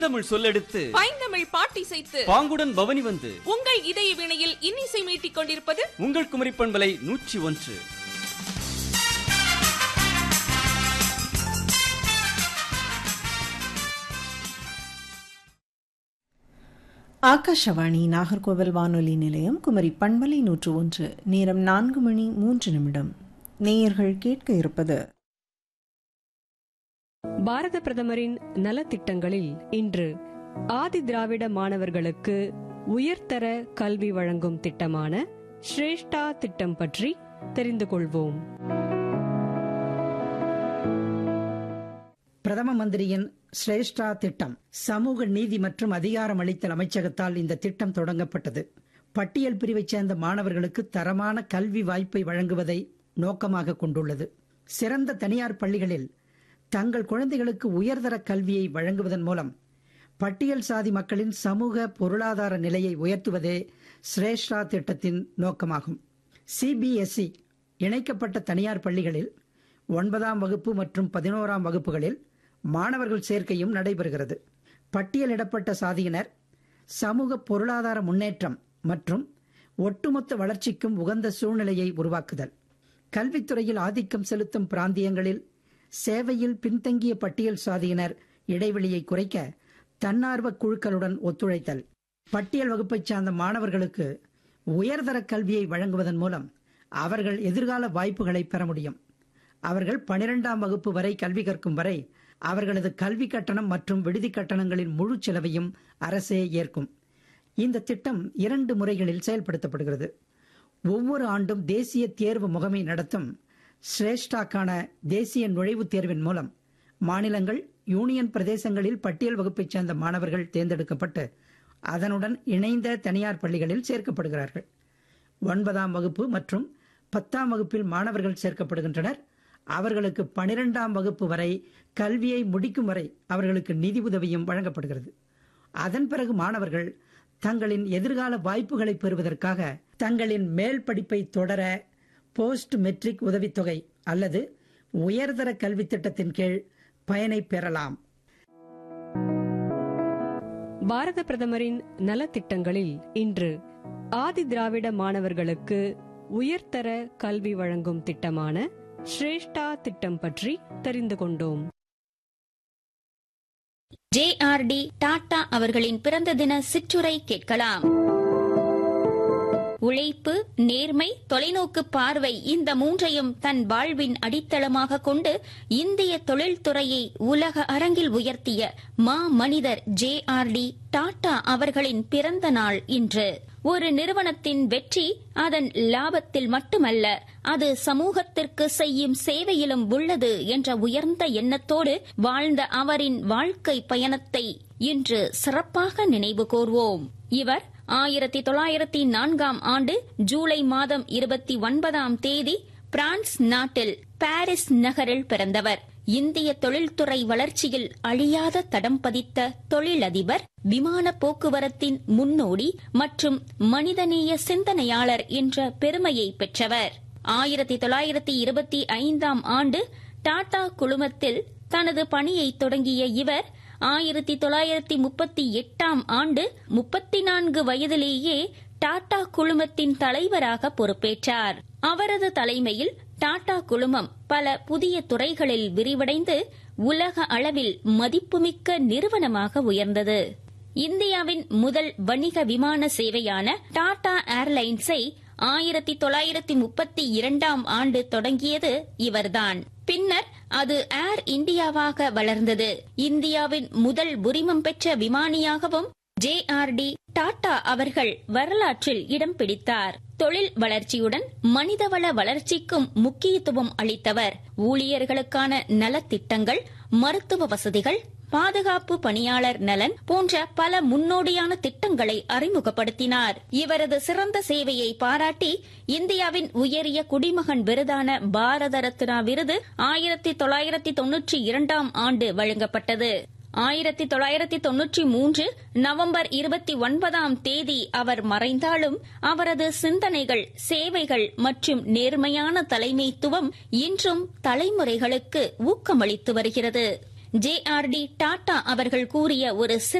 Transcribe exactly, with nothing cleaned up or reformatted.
தமிழ் சொல்லெடுத்து பைந்தமிழ் பாட்டி செய்து பாங்குடன் பவனி வந்து உங்கள் இதய வினையில் இன்னிசை மீட்டிக் கொண்டிருப்பது உங்கள் குமரி பண்பலை நூற்றி ஒன்று. ஆகாஷவாணி நாகர்கோவில் வானொலி நிலையம் குமரி பண்பலை நூற்று ஒன்று. நேரம் நான்கு மணி மூன்று நிமிடம். நேயர்கள் கேட்க இருப்பது பாரத பிரதமரின் நலத்திட்டங்களில் இன்று ஆதி திராவிட மாணவர்களுக்கு உயர்தர கல்வி வழங்கும் திட்டமான ஸ்ரேஷ்டா திட்டம் பற்றி தெரிந்து கொள்வோம். பிரதம மந்திரியின் ஸ்ரேஷ்டா திட்டம் சமூக நீதி மற்றும் அதிகாரமளித்தல் அமைச்சகத்தால் இந்த திட்டம் தொடங்கப்பட்டது. பட்டியல் பிரிவைச் சேர்ந்த மாணவர்களுக்கு தரமான கல்வி வாய்ப்பை வழங்குவதை நோக்கமாக கொண்டுள்ளது. சிறந்த தனியார் பள்ளிகளில் தங்கள் குழந்தைகளுக்கு உயர்தர கல்வியை வழங்குவதன் மூலம் பட்டியல் சாதி மக்களின் சமூக பொருளாதார நிலையை உயர்த்துவதே ஸ்ரேஷ்டா திட்டத்தின் நோக்கமாகும். சிபிஎஸ்இ இணைக்கப்பட்ட தனியார் பள்ளிகளில் ஒன்பதாம் வகுப்பு மற்றும் பதினோராம் வகுப்புகளில் மாணவர்கள் சேர்க்கையும் நடைபெறுகிறது. பட்டியலிடப்பட்ட சாதியினர் சமூக பொருளாதார முன்னேற்றம் மற்றும் ஒட்டுமொத்த வளர்ச்சிக்கும் உகந்த சூழ்நிலையை உருவாக்குதல், கல்வித்துறையில் ஆதிக்கம் செலுத்தும் பிராந்தியங்களில் சேவையில் பின்தங்கிய பட்டியல் சாதியினர் இடைவெளியை குறைக்க தன்னார்வ குழுக்களுடன் ஒத்துழைத்தல், பட்டியல் வகுப்பைச் சார்ந்த மாணவர்களுக்கு உயர்தர கல்வியை வழங்குவதன் மூலம் அவர்கள் எதிர்கால வாய்ப்புகளை பெற முடியும். அவர்கள் பனிரெண்டாம் வகுப்பு வரை கல்வி கற்கும் வரை அவர்களது கல்வி கட்டணம் மற்றும் விடுதி கட்டணங்களின் முழு செலவையும் அரசே ஏற்கும். இந்த திட்டம் இரண்டு முறைகளில் செயல்படுத்தப்படுகிறது. ஒவ்வொரு ஆண்டும் தேசிய தேர்வு முகமை நடத்தும் ஸ்ரேஷ்டாக்கான தேசிய நுழைவுத் தேர்வின் மூலம் மாநிலங்கள், யூனியன் பிரதேசங்களில் பட்டியல் வகுப்பைச் சேர்ந்த மாணவர்கள் தேர்ந்தெடுக்கப்பட்டு அதனுடன் இணைந்த தனியார் பள்ளிகளில் சேர்க்கப்படுகிறார்கள். ஒன்பதாம் வகுப்பு மற்றும் பத்தாம் வகுப்பில் மாணவர்கள் சேர்க்கப்படுகின்றனர். அவர்களுக்கு பனிரெண்டாம் வகுப்பு வரை கல்வியை முடிக்கும் வரை அவர்களுக்கு நிதி உதவியும் வழங்கப்படுகிறது. அதன் பிறகு மாணவர்கள் தங்களின் எதிர்கால வாய்ப்புகளை பெறுவதற்காக தங்களின் மேல் படிப்பை தொடர போஸ்ட் மெட்ரிக் உதவித்தொகை அல்லது உயர்தர கல்வி திட்டத்தின் கீழ் பயனை பெறலாம். பாரத பிரதமரின் நலத்திட்டங்களில் இன்று ஆதி திராவிட மாணவர்களுக்கு உயர்தர கல்வி வழங்கும் திட்டமான ஸ்ரேஷ்டா திட்டம் பற்றி தெரிந்து கொண்டோம். ஜே ஆர் டி டாடா அவர்களின் பிறந்த தின சிற்றுரை கேட்கலாம். உழைப்பு, நேர்மை, தொலைநோக்கு பார்வை இந்த மூன்றையும் தன் வாழ்வின் அடித்தளமாக கொண்டு இந்திய தொழில்துறையை உலக அரங்கில் உயர்த்திய மா மனிதர் ஜே ஆர் டி டாடா அவர்களின் பிறந்த நாள் இன்று. ஒரு நிறுவனத்தின் வெற்றி அதன் லாபத்தில் மட்டுமல்ல, அது சமூகத்திற்கு செய்யும் சேவையிலும் உள்ளது என்ற உயர்ந்த எண்ணத்தோடு வாழ்ந்த அவரின் வாழ்க்கை பயணத்தை இன்று சிறப்பாக நினைவு கூர்வோம். இவர் ஆயிரத்தி தொள்ளாயிரத்தி நான்காம் ஆண்டு ஜூலை மாதம் இருபத்தி ஒன்பதாம் தேதி பிரான்ஸ் நாட்டில் பாரிஸ் நகரில் பிறந்தவர். இந்திய தொழில்துறை வளர்ச்சியில் அழியாத தடம் பதித்த தொழிலதிபர், விமான போக்குவரத்தின் முன்னோடி மற்றும் மனிதநேய சிந்தனையாளர் என்ற பெருமையை பெற்றவர். ஆயிரத்தி தொள்ளாயிரத்தி இருபத்தி ஐந்தாம் ஆண்டு டாடா குழுமத்தில் தனது பணியை தொடங்கிய இவர் ஆயிரத்தி தொள்ளாயிரத்தி முப்பத்தி எட்டாம் ஆண்டு முப்பத்தி நான்கு வயதிலேயே டாடா குழுமத்தின் தலைவராக பொறுப்பேற்றார். அவரது தலைமையில் டாடா குழுமம் பல புதிய துறைகளில் விரிவடைந்து உலக அளவில் மதிப்புமிக்க நிறுவனமாக உயர்ந்தது. இந்தியாவின் முதல் வணிக விமான சேவையான டாடா ஏர்லைன்ஸை ஆயிரத்தி தொள்ளாயிரத்தி முப்பத்தி இரண்டாம் ஆண்டு தொடங்கியது இவர்தான். பின்னர் அது ஏர் இந்தியாவாக வளர்ந்தது. இந்தியாவின் முதல் உரிமம் பெற்ற விமானியாகவும் ஜே ஆர் டி டாடா அவர்கள் வரலாற்றில் இடம் பிடித்தார். தொழில் வளர்ச்சியுடன் மனிதவள வளர்ச்சிக்கும் முக்கியத்துவம் அளித்தவர். ஊழியர்களுக்கான நலத்திட்டங்கள், மருத்துவ வசதிகள், பாதுகாப்பு பணியாளர் நலன் போன்ற பல முன்னோடியான திட்டங்களை அறிமுகப்படுத்தினார். இவரது சிறந்த சேவையை பாராட்டி இந்தியாவின் உயரிய குடிமகன் விருதான பாரத ரத்னா விருது ஆயிரத்தி தொள்ளாயிரத்தி தொன்னூற்றி இரண்டாம் ஆண்டு வழங்கப்பட்டது. ஆயிரத்தி தொள்ளாயிரத்தி தொன்னூற்றி மூன்று நவம்பர் இருபத்தி ஒன்பதாம் தேதி அவர் மறைந்தாலும் அவரது சிந்தனைகள், சேவைகள் மற்றும் நேர்மையான தலைமைத்துவம் இன்றும் தலைமுறைகளுக்கு ஊக்கமளித்து வருகிறது. ஜே ஆர் டி டாடா அவர்கள் கூறிய ஒரு